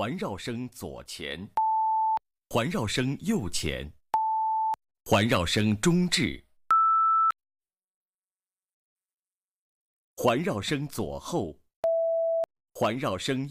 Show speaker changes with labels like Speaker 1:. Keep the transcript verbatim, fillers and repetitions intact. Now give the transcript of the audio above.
Speaker 1: 环绕声左前，环绕声右前，环绕声中置，环绕声左后，环绕声